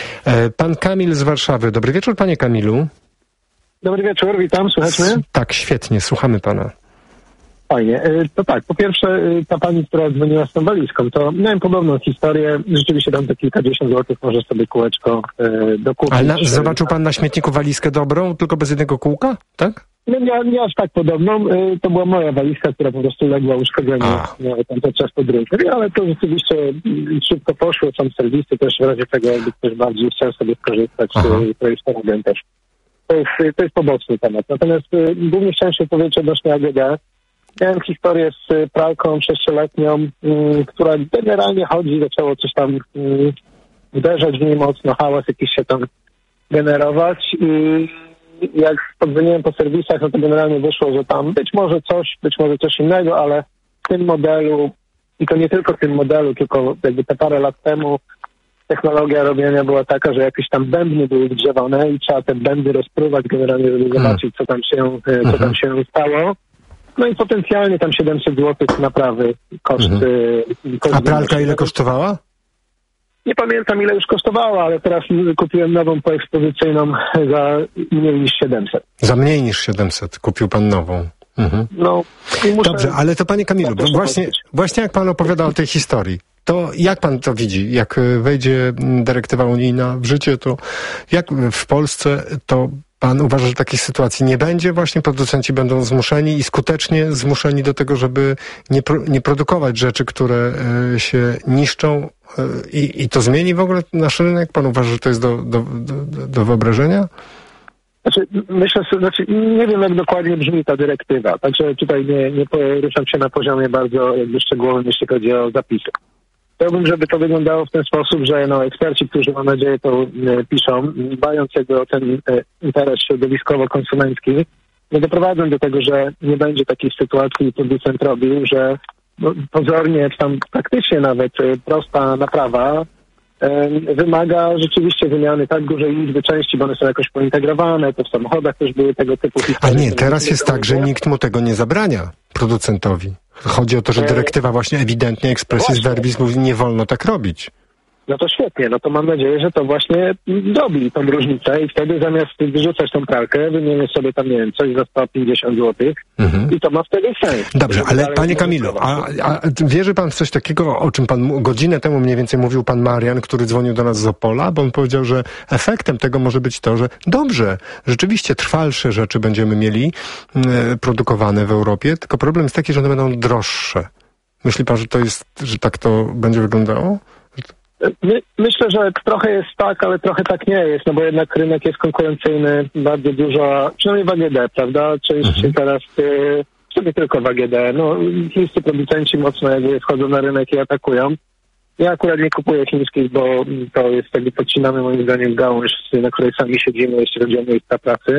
Pan Kamil z Warszawy. Dobry wieczór, panie Kamilu. Dobry wieczór, witam, słychać mnie? Tak, świetnie, słuchamy pana. Fajnie. To tak, po pierwsze ta pani, która dzwoniła z tą walizką, to miałem podobną historię. Rzeczywiście tam te kilkadziesiąt złotych może sobie kółeczko e, dokupić. Ale na, zobaczył pan na śmietniku walizkę dobrą, tylko bez jednego kółka, tak? No nie, nie aż tak podobną. E, to była moja walizka, która po prostu legła uszkodzeniu tam podczas podróży. Ale to rzeczywiście szybko poszło, są serwisy też w razie tego, jakby ktoś bardziej chciał sobie skorzystać, to jest ten też. To jest, to jest poboczny temat. Natomiast y, głównie chciałem się powiedzieć odnośnie A G D. Miałem historię z y, pralką sześcioletnią, y, która generalnie chodzi, zaczęło coś tam y, uderzać w niej mocno, hałas jakiś się tam generować i jak podzwoniłem po serwisach, no to generalnie wyszło, że tam być może coś, być może coś innego, ale w tym modelu, i to nie tylko w tym modelu, tylko jakby te parę lat temu technologia robienia była taka, że jakieś tam bębny były wgrzewane i trzeba te bębny rozpruwać generalnie, żeby zobaczyć, co tam się, co tam się stało. No i potencjalnie tam siedemset złotych naprawy koszt. Mhm. koszt A pralka ile kosztowała? Nie pamiętam, ile już kosztowała, ale teraz kupiłem nową poekspozycyjną za mniej niż siedemset. Za mniej niż siedemset kupił pan nową. Mhm. No, i muszę... Dobrze, ale to panie Kamilu, bo właśnie, właśnie jak pan opowiada o tej historii, to jak pan to widzi? Jak wejdzie dyrektywa unijna w życie, to jak w Polsce to pan uważa, że takiej sytuacji nie będzie? Właśnie producenci będą zmuszeni i skutecznie zmuszeni do tego, żeby nie, pro, nie produkować rzeczy, które y, się niszczą y, i, i to zmieni w ogóle nasz rynek? Pan uważa, że to jest do, do, do, do wyobrażenia? Znaczy, myślę, znaczy, nie wiem, jak dokładnie brzmi ta dyrektywa, także tutaj nie, nie poruszam się na poziomie bardzo jakby szczegółowym, jeśli chodzi o zapisy. Chciałbym, żeby to wyglądało w ten sposób, że no, eksperci, którzy mam nadzieję to e, piszą, dbając jakby o ten e, interes środowiskowo-konsumencki, nie doprowadzą do tego, że nie będzie takiej sytuacji, producent robił, że no, pozornie, czy tam praktycznie nawet e, prosta naprawa e, wymaga rzeczywiście wymiany tak dużej liczby części, bo one są jakoś pointegrowane, to w samochodach też były tego typu historie. A nie, teraz jest tak, że nikt mu tego nie zabrania, producentowi. Chodzi o to, że dyrektywa właśnie ewidentnie expressis verbis mówi, nie wolno tak robić. No to świetnie, no to mam nadzieję, że to właśnie robi tą różnicę i wtedy zamiast wyrzucać tą pralkę, wymienię sobie tam, nie wiem, coś za sto pięćdziesiąt złotych mhm. i to ma wtedy sens. Dobrze, ale panie Kamilu, a, a wierzy pan w coś takiego, o czym pan godzinę temu mniej więcej mówił pan Marian, który dzwonił do nas z Opola, bo on powiedział, że efektem tego może być to, że dobrze, rzeczywiście trwalsze rzeczy będziemy mieli e, produkowane w Europie, tylko problem jest taki, że one będą droższe. Myśli pan, że to jest, że tak to będzie wyglądało? My, myślę, że trochę jest tak, ale trochę tak nie jest, no bo jednak rynek jest konkurencyjny, bardzo dużo, przynajmniej w A G D, prawda? Część mhm. teraz, y, sobie tylko w A G D, no chińscy producenci mocno jakby wchodzą na rynek i atakują. Ja akurat nie kupuję chińskich, bo to jest jakby podcinamy moim zdaniem gałąź, na której sami siedzimy, jeśli chodzi o miejsca pracy.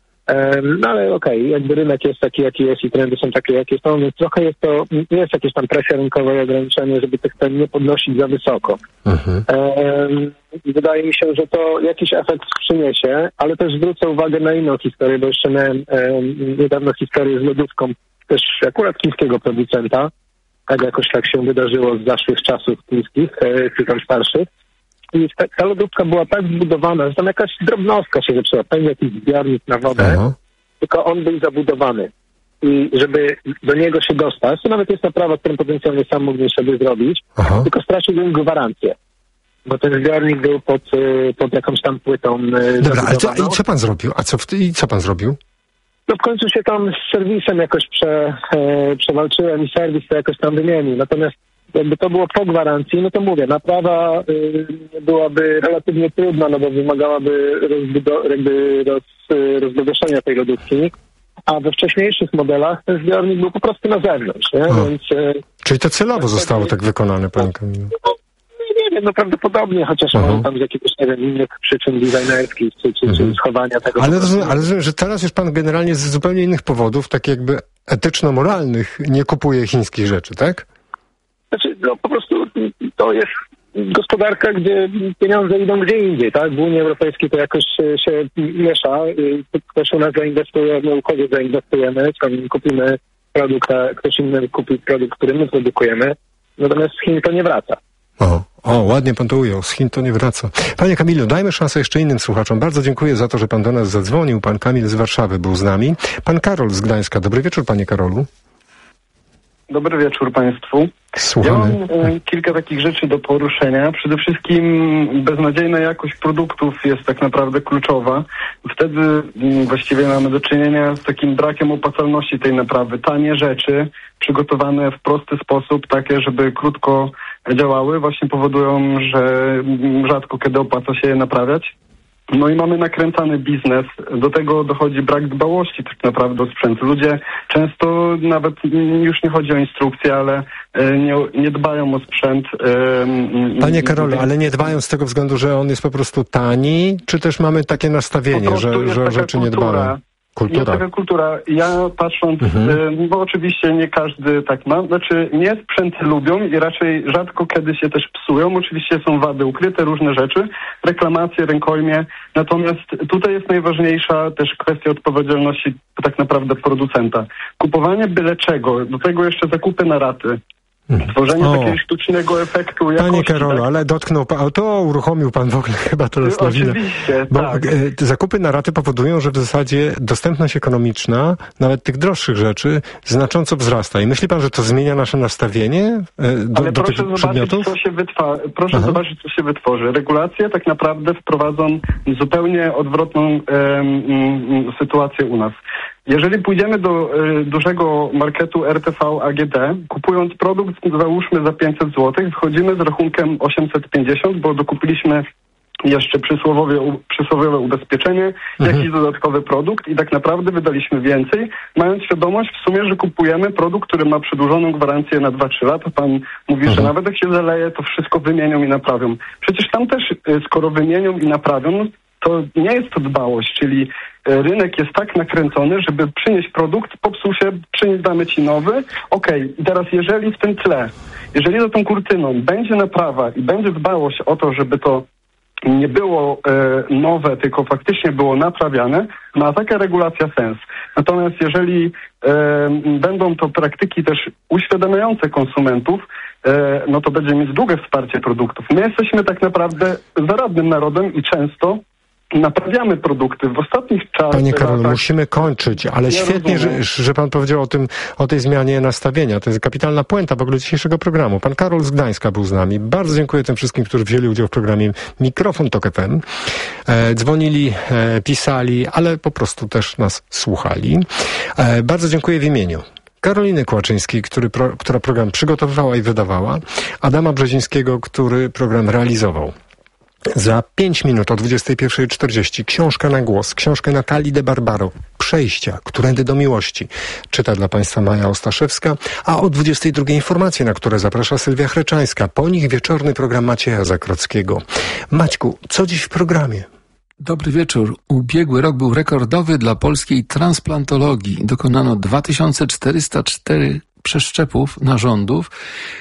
No ale okej, okay, jakby rynek jest taki, jaki jest i trendy są takie, jakie są, więc trochę jest to, jest jakieś tam presja rynkowa i ograniczenie, żeby tych cen nie podnosić za wysoko. Mhm. Um, wydaje mi się, że to jakiś efekt przyniesie, ale też zwrócę uwagę na inną historię, bo jeszcze miałem um, niedawno historię z lodówką, też akurat chińskiego producenta, tak jakoś tak się wydarzyło z zaszłych czasów chińskich, e, czy tam starszych. I ta, ta lodówka była tak zbudowana, że tam jakaś drobnostka się zaczęła, pewnie jakiś zbiornik na wodę, Aha. tylko on był zabudowany. I żeby do niego się dostać, to nawet jest naprawa, którą potencjalnie sam mógłbym sobie zrobić, Aha. tylko straciłbym gwarancję. Bo ten zbiornik był pod, pod jakąś tam płytą. Dobra, ale co, i co pan zrobił? A co, w, i co pan zrobił? No w końcu się tam z serwisem jakoś prze, e, przewalczyłem i serwis to jakoś tam wymienił. Natomiast jakby to było po gwarancji, no to mówię, naprawa y, byłaby relatywnie trudna, no bo wymagałaby rozbudo- jakby roz, rozbezpieczenia tej lodówki, a we wcześniejszych modelach ten zbiornik był po prostu na zewnątrz, nie? Więc, y, Czyli to celowo zostało tak wykonane, panie Kamilu? No, nie nie wiem, no prawdopodobnie, chociaż Aha. może tam z jakiegoś, nie wiem, innych przyczyn designerskich, czy, czy, czy schowania tego. Ale rozumiem, ale rozumiem, że teraz już pan generalnie z zupełnie innych powodów, tak jakby etyczno-moralnych, nie kupuje chińskich rzeczy, tak? Znaczy, no po prostu to jest gospodarka, gdzie pieniądze idą gdzie indziej, tak? W Unii Europejskiej to jakoś się, się miesza. Ktoś u nas zainwestuje, my u kogoś zainwestujemy, kupimy produkt, a ktoś inny kupi produkt, który my produkujemy. Natomiast z Chin to nie wraca. O, o, ładnie pan to ujął. Z Chin to nie wraca. Panie Kamilu, dajmy szansę jeszcze innym słuchaczom. Bardzo dziękuję za to, że pan do nas zadzwonił. Pan Kamil z Warszawy był z nami. Pan Karol z Gdańska. Dobry wieczór, panie Karolu. Dobry wieczór państwu. Słuchamy. Ja mam e, kilka takich rzeczy do poruszenia. Przede wszystkim beznadziejna jakość produktów jest tak naprawdę kluczowa. Wtedy m, właściwie mamy do czynienia z takim brakiem opłacalności tej naprawy. Tanie rzeczy przygotowane w prosty sposób, takie, żeby krótko działały, właśnie powodują, że m, rzadko kiedy opłaca się je naprawiać. No i mamy nakręcany biznes. Do tego dochodzi brak dbałości tak naprawdę o sprzęt. Ludzie często nawet już nie chodzi o instrukcje, ale nie, nie dbają o sprzęt. Panie Karolu, ale nie dbają z tego względu, że on jest po prostu tani, czy też mamy takie nastawienie, że, że rzeczy nie dbają? Kultura. Jest taka kultura. Ja patrząc, Mhm. y, bo oczywiście nie każdy tak ma, znaczy nie sprzęty lubią i raczej rzadko kiedy się też psują. Oczywiście są wady ukryte, różne rzeczy, reklamacje, rękojmie. Natomiast tutaj jest najważniejsza też kwestia odpowiedzialności tak naprawdę producenta. Kupowanie byle czego, do tego jeszcze zakupy na raty. Tworzenie O. takiego sztucznego efektu jakości. Panie Karolu, tak? ale dotknął pan, to uruchomił pan w ogóle chyba to lawinę. Oczywiście, Bo tak. e, zakupy na raty powodują, że w zasadzie dostępność ekonomiczna, nawet tych droższych rzeczy, znacząco wzrasta. I myśli pan, że to zmienia nasze nastawienie e, do, Ale do proszę tych zobaczyć, przedmiotów? co się wytwa... proszę Aha. zobaczyć, co się wytworzy. Regulacje tak naprawdę wprowadzą zupełnie odwrotną em, em, sytuację u nas. Jeżeli pójdziemy do y, dużego marketu R T V A G D, kupując produkt, załóżmy za pięćset złotych, wychodzimy z rachunkiem osiemset pięćdziesiąt, bo dokupiliśmy jeszcze przysłowiowe, u, przysłowiowe ubezpieczenie, Mhm. jakiś dodatkowy produkt i tak naprawdę wydaliśmy więcej, mając świadomość w sumie, że kupujemy produkt, który ma przedłużoną gwarancję na dwa trzy lata. Pan mówi, Mhm. że nawet jak się zaleje, to wszystko wymienią i naprawią. Przecież tam też, y, skoro wymienią i naprawią, to nie jest to dbałość, czyli e, rynek jest tak nakręcony, żeby przynieść produkt, popsuł się, przynieść, damy ci nowy. Okej, i teraz jeżeli w tym tle, jeżeli za tą kurtyną będzie naprawa i będzie dbałość o to, żeby to nie było e, nowe, tylko faktycznie było naprawiane, ma taka regulacja sens. Natomiast jeżeli e, będą to praktyki też uświadamiające konsumentów, e, no to będzie mieć długie wsparcie produktów. My jesteśmy tak naprawdę zaradnym narodem i często naprawiamy produkty. W ostatnich czasach... Panie Karolu, latach, musimy kończyć, ale Ja świetnie, rozumiem. że, że pan powiedział o tym, o tej zmianie nastawienia. To jest kapitalna puenta w ogóle dzisiejszego programu. Pan Karol z Gdańska był z nami. Bardzo dziękuję tym wszystkim, którzy wzięli udział w programie Mikrofon Tok F M. E, dzwonili, e, pisali, ale po prostu też nas słuchali. E, bardzo dziękuję w imieniu Karoliny Kłaczyńskiej, który pro, która program przygotowywała i wydawała, Adama Brzezińskiego, który program realizował. Za pięć minut o dwudziestej pierwszej czterdzieści książka na głos, książkę Natalii de Barbaro, Przejścia, Którędy do miłości. Czyta dla Państwa Maja Ostaszewska, a o dwudziestej drugiej informacje, na które zaprasza Sylwia Chreczańska. Po nich wieczorny program Macieja Zakrockiego. Maćku, co dziś w programie? Dobry wieczór. Ubiegły rok był rekordowy dla polskiej transplantologii. Dokonano dwa tysiące czterysta cztery przeszczepów narządów.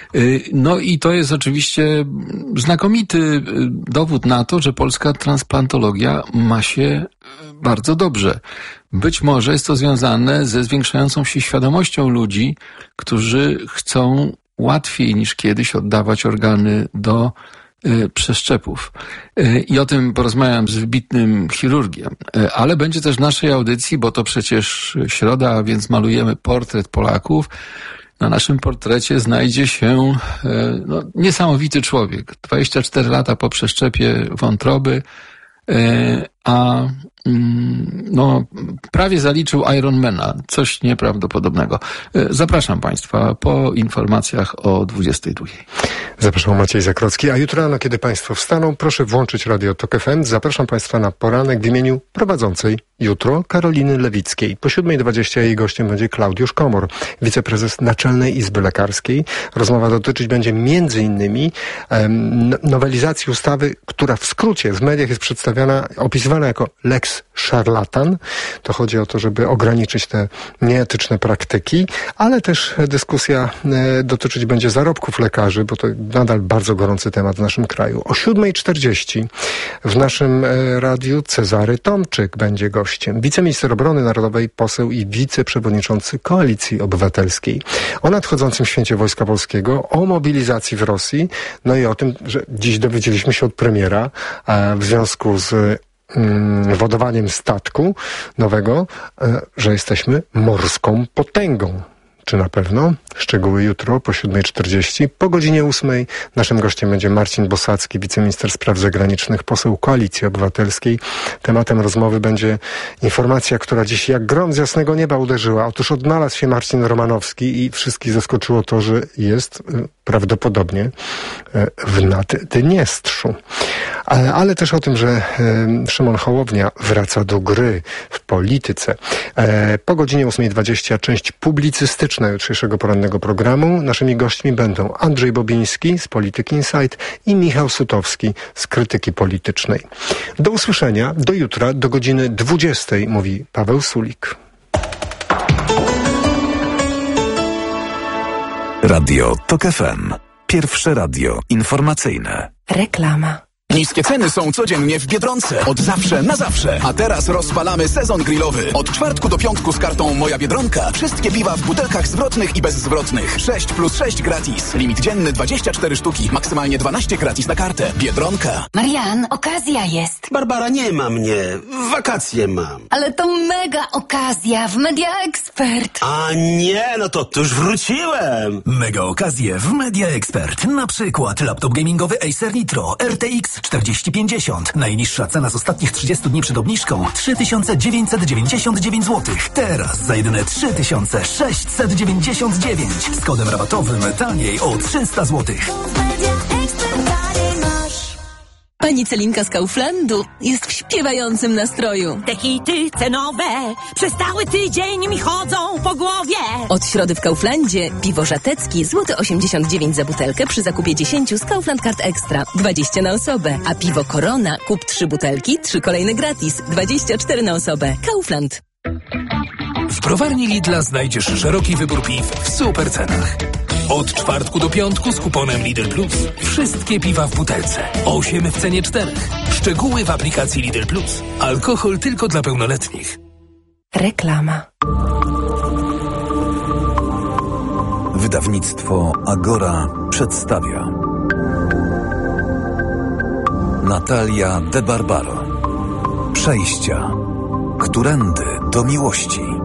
No i to jest oczywiście znakomity dowód na to, że polska transplantologia ma się bardzo dobrze. Być może jest to związane ze zwiększającą się świadomością ludzi, którzy chcą łatwiej niż kiedyś oddawać organy do przeszczepów. I o tym porozmawiam z wybitnym chirurgiem. Ale będzie też w naszej audycji, bo to przecież środa, a więc malujemy portret Polaków. Na naszym portrecie znajdzie się no, niesamowity człowiek. dwadzieścia cztery lata po przeszczepie wątroby, a no, prawie zaliczył Ironmana. Coś nieprawdopodobnego. Zapraszam Państwa po informacjach o dwudziestej drugiej. Zapraszam, Maciej Zakrocki. A jutro rano, kiedy Państwo wstaną, proszę włączyć Radio Tok F M. Zapraszam Państwa na poranek w imieniu prowadzącej jutro Karoliny Lewickiej. Po siódma dwadzieścia jej gościem będzie Klaudiusz Komor, wiceprezes Naczelnej Izby Lekarskiej. Rozmowa dotyczyć będzie między innymi um, nowelizacji ustawy, która w skrócie w mediach jest przedstawiana, opisywana jako Lex Szarlatan. To chodzi o to, żeby ograniczyć te nieetyczne praktyki, ale też dyskusja e, dotyczyć będzie zarobków lekarzy, bo to nadal bardzo gorący temat w naszym kraju. O siódma czterdzieści w naszym e, radiu Cezary Tomczyk będzie gościem. Wiceminister Obrony Narodowej, poseł i wiceprzewodniczący Koalicji Obywatelskiej. O nadchodzącym święcie Wojska Polskiego, o mobilizacji w Rosji, no i o tym, że dziś dowiedzieliśmy się od premiera e, w związku z wodowaniem statku nowego, że jesteśmy morską potęgą. Czy na pewno? Szczegóły jutro po siódma czterdzieści. Po godzinie ósmej naszym gościem będzie Marcin Bosacki, wiceminister spraw zagranicznych, poseł Koalicji Obywatelskiej. Tematem rozmowy będzie informacja, która dziś jak grom z jasnego nieba uderzyła. Otóż odnalazł się Marcin Romanowski i wszystkich zaskoczyło to, że jest prawdopodobnie w Naddniestrzu. Ale, ale też o tym, że Szymon Hołownia wraca do gry w polityce. Po godzinie ósma dwadzieścia część publicystyczna jutrzejszego porannego programu. Naszymi gośćmi będą Andrzej Bobiński z Polityk Insight i Michał Sutowski z Krytyki Politycznej. Do usłyszenia, do jutra, do godziny dwudziestej, mówi Paweł Sulik. Radio Tok F M. Pierwsze radio informacyjne. Reklama. Niskie ceny są codziennie w Biedronce. Od zawsze na zawsze. A teraz rozpalamy sezon grillowy. Od czwartku do piątku z kartą Moja Biedronka. Wszystkie piwa w butelkach zwrotnych i bezzwrotnych. sześć plus sześć gratis. Limit dzienny dwadzieścia cztery sztuki. Maksymalnie dwanaście gratis na kartę. Biedronka. Marian, okazja jest. Barbara, nie ma mnie. Wakacje mam. Ale to mega okazja w Media Expert. A nie, no to już wróciłem. Mega okazje w Media Expert. Na przykład laptop gamingowy Acer Nitro R T X czterdzieści pięćdziesiąt. Najniższa cena z ostatnich trzydziestu dni przed obniżką trzy tysiące dziewięćset dziewięćdziesiąt dziewięć złotych. Teraz za jedyne trzy tysiące sześćset dziewięćdziesiąt dziewięć. Z kodem rabatowym taniej o trzysta złotych. Pani Celinka z Kauflandu jest w śpiewającym nastroju. Te hity cenowe przez cały tydzień mi chodzą po głowie. Od środy w Kauflandzie piwo żatecki złoty osiemdziesiąt dziewięć za butelkę przy zakupie dziesięciu z Kaufland Card Extra. dwadzieścia na osobę. A piwo Corona kup trzy butelki, trzy kolejne gratis. dwadzieścia cztery na osobę. Kaufland. W browarni Lidla znajdziesz szeroki wybór piw w super cenach. Od czwartku do piątku z kuponem Lidl Plus. Wszystkie piwa w butelce. osiem w cenie czterech. Szczegóły w aplikacji Lidl Plus. Alkohol tylko dla pełnoletnich. Reklama. Wydawnictwo Agora przedstawia Natalia de Barbaro. Przejścia. Którędy do miłości.